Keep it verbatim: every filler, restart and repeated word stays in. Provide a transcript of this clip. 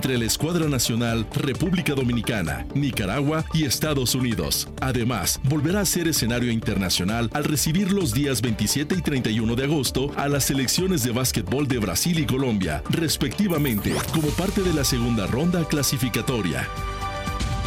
entre la escuadra nacional República Dominicana, Nicaragua y Estados Unidos. Además, volverá a ser escenario internacional al recibir los días veintisiete y treinta y uno de agosto a las selecciones de básquetbol de Brasil y Colombia, respectivamente, como parte de la segunda ronda clasificatoria.